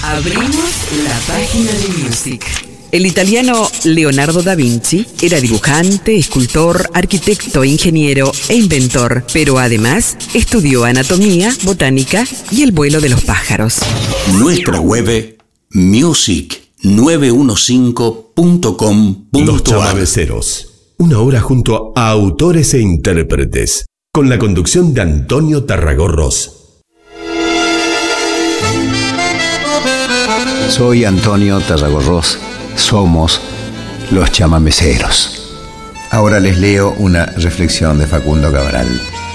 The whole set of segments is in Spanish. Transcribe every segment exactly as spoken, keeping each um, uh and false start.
Abrimos la página de Music. El italiano Leonardo da Vinci era dibujante, escultor, arquitecto, ingeniero e inventor, pero además estudió anatomía, botánica y el vuelo de los pájaros. Nuestra web music nueve cinco punto com punto a r. Los Chamameceros. Una hora junto a autores e intérpretes, con la conducción de Antonio Tarragorros. Soy Antonio Tarragorros. Somos los Chamameceros. Ahora les leo una reflexión de Facundo Cabral.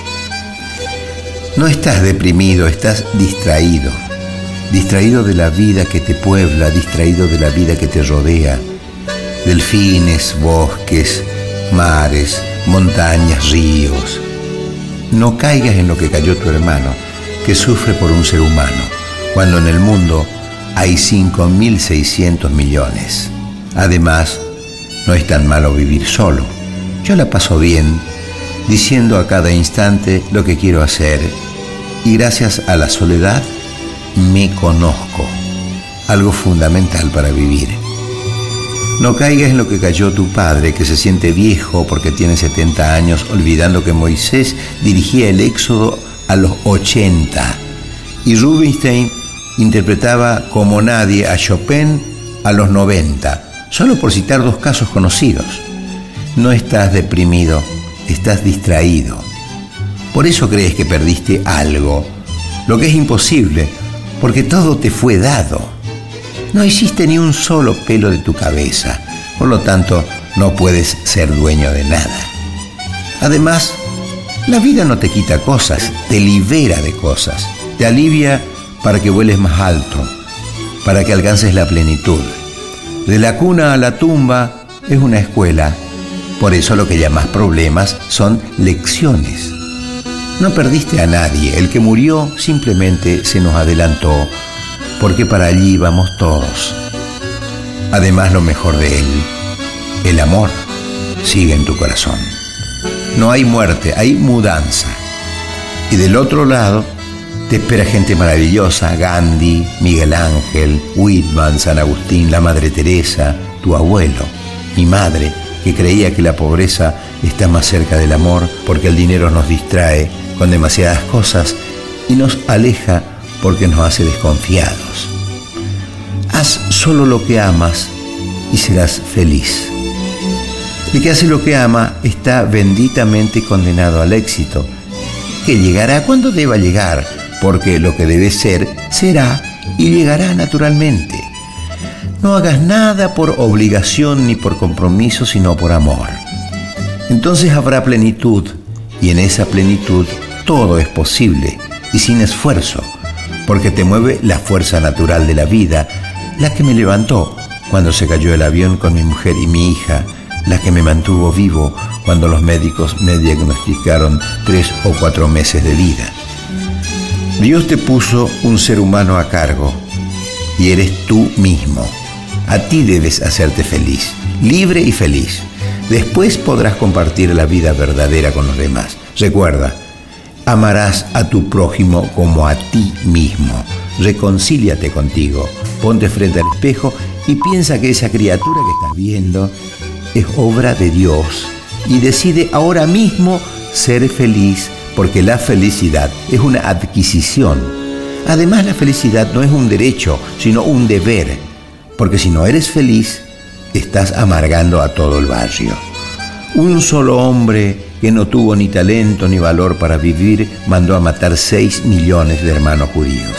No estás deprimido, estás distraído. Distraído de la vida que te puebla, distraído de la vida que te rodea. Delfines, bosques, mares, montañas, ríos. No caigas en lo que cayó tu hermano, que sufre por un ser humano, cuando en el mundo hay cinco mil seiscientos millones. Además, no es tan malo vivir solo. Yo la paso bien, diciendo a cada instante lo que quiero hacer, y gracias a la soledad me conozco, algo fundamental para vivir. No caigas en lo que cayó tu padre, que se siente viejo porque tiene setenta años, olvidando que Moisés dirigía el éxodo a los ochenta, y Rubinstein interpretaba como nadie a Chopin a los noventa, solo por citar dos casos conocidos. No estás deprimido, estás distraído. Por eso crees que perdiste algo, lo que es imposible, porque todo te fue dado. No hiciste ni un solo pelo de tu cabeza, por lo tanto no puedes ser dueño de nada. Además, la vida no te quita cosas, te libera de cosas, te alivia para que vueles más alto, para que alcances la plenitud. De la cuna a la tumba es una escuela, por eso lo que llamas problemas son lecciones. No perdiste a nadie, el que murió simplemente se nos adelantó, porque para allí vamos todos. Además, lo mejor de él, el amor, sigue en tu corazón. No hay muerte, hay mudanza. Y del otro lado te espera gente maravillosa: Gandhi, Miguel Ángel, Whitman, San Agustín, la Madre Teresa, tu abuelo, mi madre, que creía que la pobreza está más cerca del amor porque el dinero nos distrae con demasiadas cosas y nos aleja porque nos hace desconfiados. Haz solo lo que amas y serás feliz. El que hace lo que ama está benditamente condenado al éxito, que llegará cuando deba llegar, porque lo que debe ser, será y llegará naturalmente. No hagas nada por obligación ni por compromiso, sino por amor. Entonces habrá plenitud, y en esa plenitud todo es posible y sin esfuerzo, porque te mueve la fuerza natural de la vida, la que me levantó cuando se cayó el avión con mi mujer y mi hija, la que me mantuvo vivo cuando los médicos me diagnosticaron tres o cuatro meses de vida. Dios te puso un ser humano a cargo y eres tú mismo. A ti debes hacerte feliz, libre y feliz. Después podrás compartir la vida verdadera con los demás. Recuerda, amarás a tu prójimo como a ti mismo. Reconcíliate contigo, ponte frente al espejo y piensa que esa criatura que estás viendo es obra de Dios y decide ahora mismo ser feliz, porque la felicidad es una adquisición. Además, la felicidad no es un derecho, sino un deber, porque si no eres feliz, estás amargando a todo el barrio. Un solo hombre que no tuvo ni talento ni valor para vivir mandó a matar seis millones de hermanos judíos.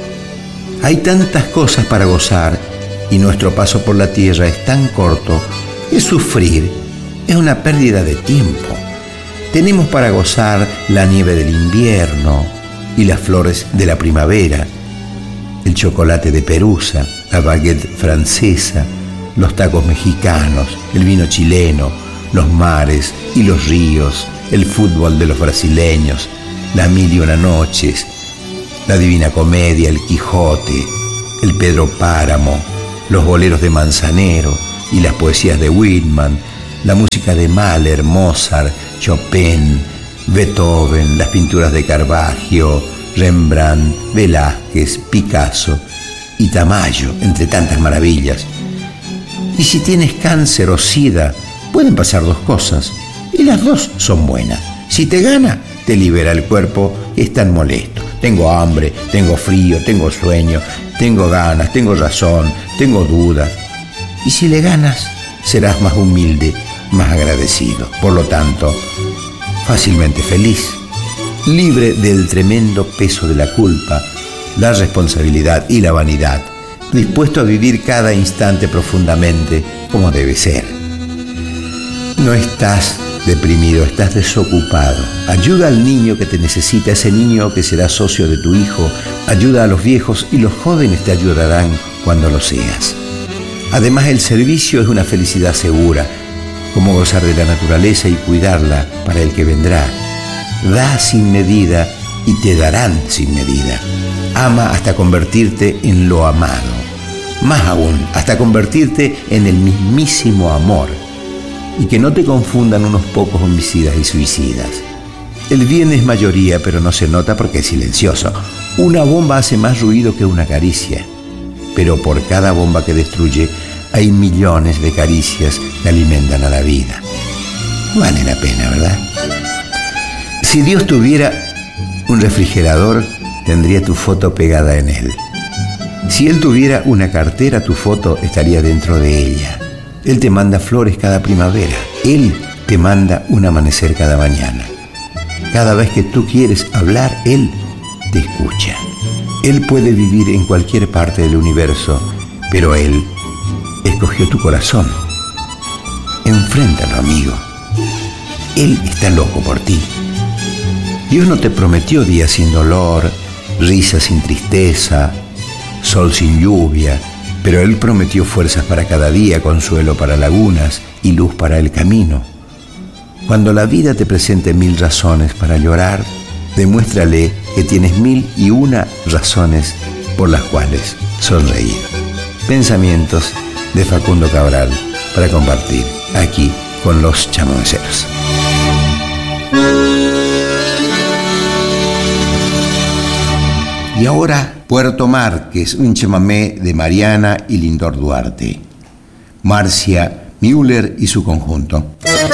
Hay tantas cosas para gozar y nuestro paso por la tierra es tan corto que sufrir es una pérdida de tiempo. Tenemos para gozar la nieve del invierno y las flores de la primavera, el chocolate de Perusa, la baguette francesa, los tacos mexicanos, el vino chileno, los mares y los ríos, el fútbol de los brasileños, las mil y una noches, la Divina Comedia, el Quijote, el Pedro Páramo, los boleros de Manzanero y las poesías de Whitman, la música de Mahler, Mozart, Chopin, Beethoven, las pinturas de Caravaggio, Rembrandt, Velázquez, Picasso y Tamayo, entre tantas maravillas. Y si tienes cáncer o sida, pueden pasar dos cosas, y las dos son buenas. Si te gana, te libera el cuerpo que es tan molesto. Tengo hambre, tengo frío, tengo sueño, tengo ganas, tengo razón, tengo dudas. Y si le ganas, serás más humilde, más agradecido. Por lo tanto, fácilmente feliz, libre del tremendo peso de la culpa, la responsabilidad y la vanidad, dispuesto a vivir cada instante profundamente como debe ser. No estás deprimido, estás desocupado. Ayuda al niño que te necesita, ese niño que será socio de tu hijo. Ayuda a los viejos y los jóvenes te ayudarán cuando lo seas. Además, el servicio es una felicidad segura, como gozar de la naturaleza y cuidarla para el que vendrá. Da sin medida y te darán sin medida. Ama hasta convertirte en lo amado. Más aún, hasta convertirte en el mismísimo amor. Y que no te confundan unos pocos homicidas y suicidas. El bien es mayoría, pero no se nota porque es silencioso. Una bomba hace más ruido que una caricia, pero por cada bomba que destruye hay millones de caricias que alimentan a la vida. Vale la pena, ¿verdad? Si Dios tuviera un refrigerador, tendría tu foto pegada en él. Si Él tuviera una cartera, tu foto estaría dentro de ella. Él te manda flores cada primavera. Él te manda un amanecer cada mañana. Cada vez que tú quieres hablar, Él te escucha. Él puede vivir en cualquier parte del universo, pero Él escogió tu corazón. Enfréntalo, amigo. Él está loco por ti. Dios no te prometió días sin dolor, risa sin tristeza, sol sin lluvia, pero Él prometió fuerzas para cada día, consuelo para lagunas y luz para el camino. Cuando la vida te presente mil razones para llorar, demuéstrale que tienes mil y una razones por las cuales sonreír. Pensamientos de Facundo Cabral para compartir aquí con los chamameceros. Y ahora Puerto Márquez, un chamamé de Mariana y Lindor Duarte. Marcia Müller y su conjunto.